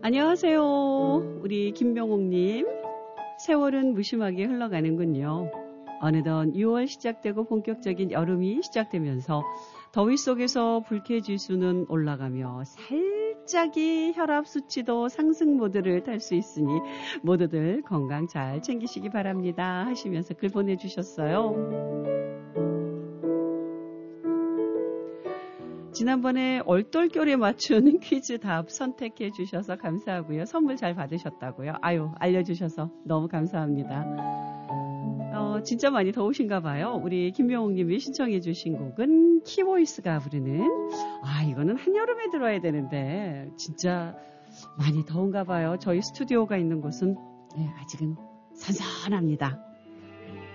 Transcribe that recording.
안녕하세요. 우리 김명옥님. 세월은 무심하게 흘러가는군요. 어느덧 6월 시작되고 본격적인 여름이 시작되면서 더위 속에서 불쾌지수는 올라가며 살짝이 혈압 수치도 상승 모드를 탈 수 있으니 모두들 건강 잘 챙기시기 바랍니다 하시면서 글 보내주셨어요. 지난번에 얼떨결에 맞춘 퀴즈 답 선택해 주셔서 감사하고요. 선물 잘 받으셨다고요. 아유, 알려주셔서 너무 감사합니다. 진짜 많이 더우신가 봐요. 우리 김명옥 님이 신청해 주신 곡은 키보이스가 부르는 이거는 한여름에 들어야 되는데 진짜 많이 더운가 봐요. 저희 스튜디오가 있는 곳은 아직은 선선합니다.